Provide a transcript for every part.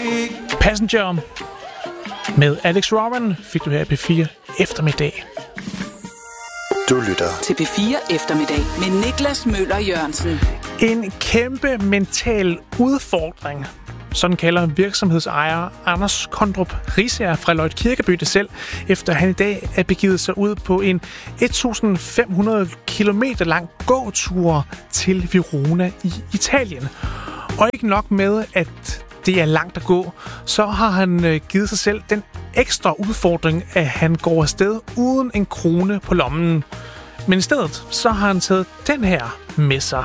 Passenger med Alex Warren fik du her i P4 eftermiddag. Du lytter til P4 eftermiddag med Niklas Møller Jørgensen. En kæmpe mental udfordring. Sådan kalder virksomhedsejer Anders Kondrup Risager fra Løjt Kirkeby det selv, efter han i dag er begivet sig ud på en 1500 km lang gåtur til Verona i Italien. Og ikke nok med, at det er langt at gå, så har han givet sig selv den ekstra udfordring, at han går afsted uden en krone på lommen. Men i stedet, så har han taget den her med sig.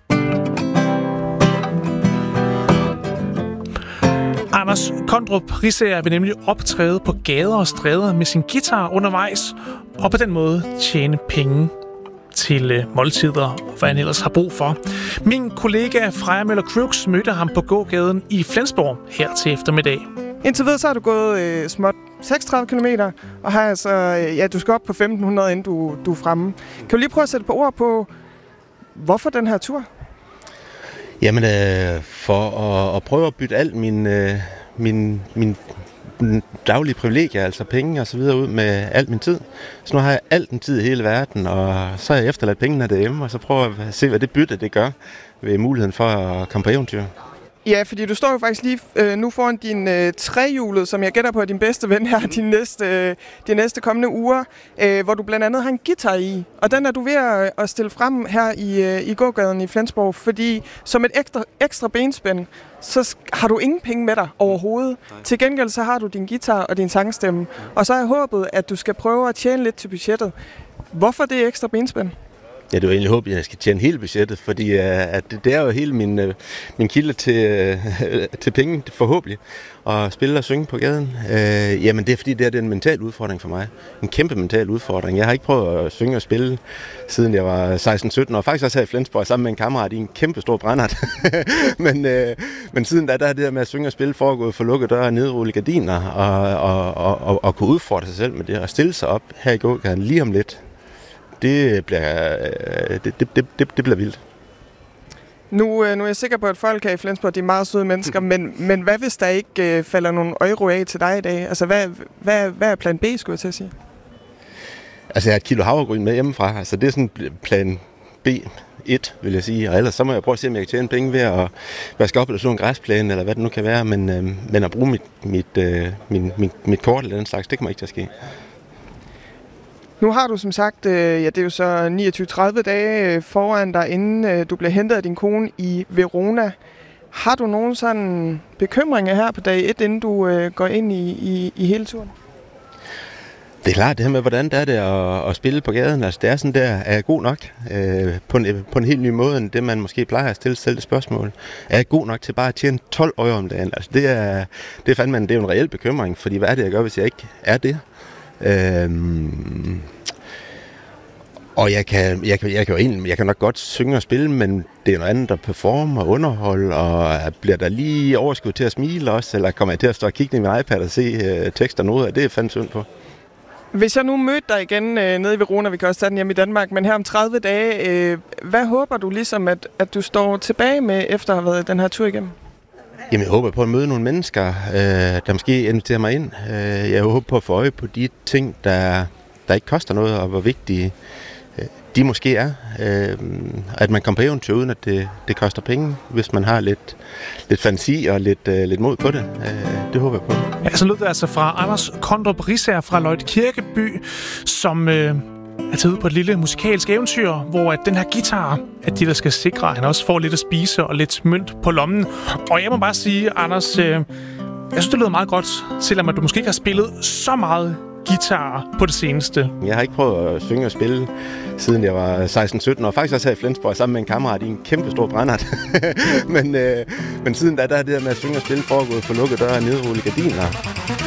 Anders Kondrup Risager vil nemlig optræde på gader og stræder med sin guitar undervejs, og på den måde tjene penge til måltider og hvad han ellers har brug for. Min kollega Freja Møller Crooks mødte ham på gågaden i Flensborg her til eftermiddag. Indtil videre så har du gået småt 36 km, og har altså, du skal op på 1500, inden du er fremme. Kan du lige prøve at sætte på ord på, hvorfor den her tur? Jamen, for at prøve at bytte alt min daglige privilegier, altså penge og så videre, ud med al min tid. Så nu har jeg al den tid i hele verden, og så har jeg efterladt pengene derhjemme, og så prøver jeg at se, hvad det bytte det gør ved muligheden for at komme på eventyr. Ja, fordi du står jo faktisk lige nu foran din trehjulet, som jeg gætter på er din bedste ven her de næste kommende uger, hvor du blandt andet har en guitar i. Og den er du ved at stille frem her i gågaden i Flensborg, fordi som et ekstra benspænd, så har du ingen penge med dig overhovedet. Nej. Til gengæld så har du din guitar og din sangstemme, og så har jeg håbet, at du skal prøve at tjene lidt til budgettet. Hvorfor det ekstra benspænd? Ja, det var egentlig håbet, at jeg skal tjene hele budgettet, fordi at det er jo hele min kilde til penge, forhåbentlig, at spille og synge på gaden. Jamen det er fordi, det er en mental udfordring for mig. En kæmpe mental udfordring. Jeg har ikke prøvet at synge og spille, siden jeg var 16-17 år. Faktisk også her i Flensborg sammen med en kammerat i en kæmpe stor brændert. men siden da er det der med at synge og spille foregået for lukkede døre og nedrulle gardiner, og kunne udfordre sig selv med det, og stille sig op her i gågaden lige om lidt. Det bliver vildt. Nu er jeg sikker på, at folk her i Flensborg, de er meget søde mennesker, men hvad hvis der ikke falder nogle euro af til dig i dag? Altså, hvad er plan B, skulle jeg til at sige? Altså, jeg har et kilo havregryn med hjemmefra, altså det er sådan plan B1, vil jeg sige. Og ellers så må jeg prøve at se, om jeg kan tjene penge ved at vaske op eller slå en græsplæne, eller hvad det nu kan være, men at bruge mit kort eller den slags, det kommer ikke til at ske. Nu har du som sagt, det er jo så 29-30 dage foran dig, inden du bliver hentet af din kone i Verona. Har du nogen sådan bekymringer her på dag 1, inden du går ind i hele turen? Det er klart, det her med, hvordan det er at spille på gaden. Altså, det er sådan der, er jeg god nok på en helt ny måde, end det man måske plejer at stille selv det spørgsmål. Er jeg god nok til bare at tjene 12 euro om dagen? Altså, det er fandme, det er jo en reel bekymring, fordi hvad er det, jeg gør, hvis jeg ikke er det? Og jeg kan nok godt synge og spille, men det er noget andet at performe og underholde, og bliver der lige overskud til at smile også, eller kommer jeg til at stå og kigge i min iPad og se tekster og noget af det, er fandme synd på. Hvis jeg nu mødte dig igen nede i Verona, vi kan også tage den hjemme i Danmark, men her om 30 dage, hvad håber du ligesom, at du står tilbage med, efter at have været den her tur igennem? Jamen, jeg håber på at møde nogle mennesker, der måske inviterer mig ind. Jeg håber på at få øje på de ting, der ikke koster noget, og hvor vigtige de måske er. At man kommer på eventyr, uden at det koster penge, hvis man har lidt fantasi og lidt mod på det. Det håber jeg på. Ja, så lød det altså fra Anders Kondrup Risager fra Løjt Kirkeby, som er taget ud på et lille musikalsk eventyr, hvor at den her guitar, at de der skal sikre, at han også får lidt at spise og lidt mønt på lommen. Og jeg må bare sige, Anders, jeg synes, det lyder meget godt, selvom at du måske ikke har spillet så meget guitar på det seneste. Jeg har ikke prøvet at synge og spille, siden jeg var 16-17 år. Faktisk også her i Flensborg sammen med en kammerat i en kæmpe stor brændert. men siden da er det der med at synge og spille foregået for lukkede døre og nedrulle gardiner.